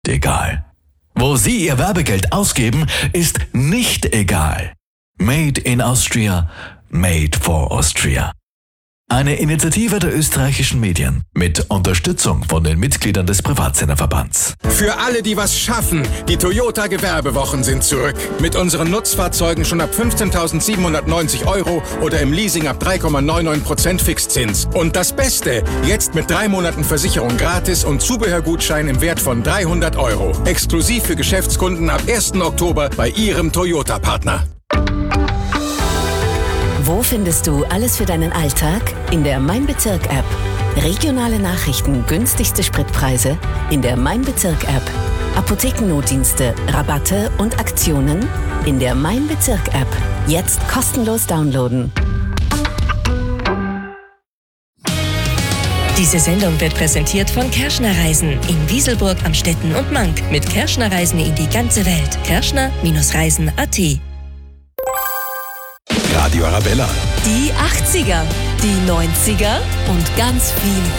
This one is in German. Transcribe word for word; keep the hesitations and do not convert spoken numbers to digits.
egal. Wo Sie Ihr Werbegeld ausgeben, ist nicht egal. Made in Austria, made for Austria. Eine Initiative der österreichischen Medien mit Unterstützung von den Mitgliedern des Privatsenderverbands. Für alle, die was schaffen, die Toyota Gewerbewochen sind zurück. Mit unseren Nutzfahrzeugen schon ab fünfzehntausendsiebenhundertneunzig Euro oder im Leasing ab drei Komma neunundneunzig Prozent Fixzins. Und das Beste, jetzt mit drei Monaten Versicherung gratis und Zubehörgutschein im Wert von dreihundert Euro. Exklusiv für Geschäftskunden ab ersten Oktober bei Ihrem Toyota-Partner. Wo findest du alles für deinen Alltag? In der Mein Bezirk-App. Regionale Nachrichten, günstigste Spritpreise in der Mein Bezirk-App. Apothekennotdienste, Rabatte und Aktionen in der Mein Bezirk-App. Jetzt kostenlos downloaden. Diese Sendung wird präsentiert von Kerschner Reisen in Wieselburg, Amstetten und Mank. Mit Kerschner Reisen in die ganze Welt. Kerschner Reisen punkt at. Radio Arabella. Die achtziger, die neunziger und ganz viel